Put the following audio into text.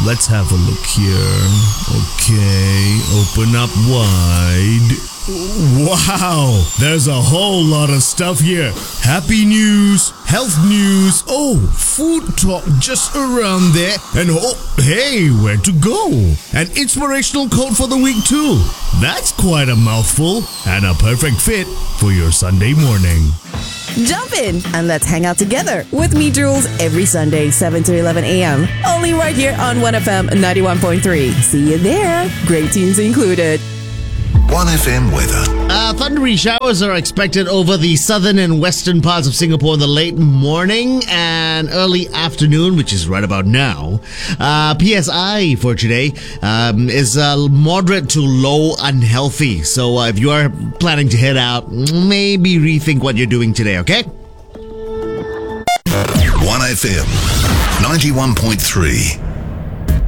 Let's have a look here. Okay, open up wide. Wow, there's a whole lot of stuff here. Happy news, health news, food talk just around there. And hey, where to go? An inspirational quote for the week too. That's quite a mouthful and a perfect fit for your Sunday morning. Jump in and let's hang out together with me, Jules, every Sunday, 7 to 11 a.m. Only right here on 1FM 91.3. See you there. Great tunes included. 1FM weather. Thundery showers are expected over the southern and western parts of Singapore in the late morning and early afternoon, which is right about now. PSI for today is moderate to low unhealthy. So if you are planning to head out, maybe rethink what you're doing today, okay? 1FM 91.3.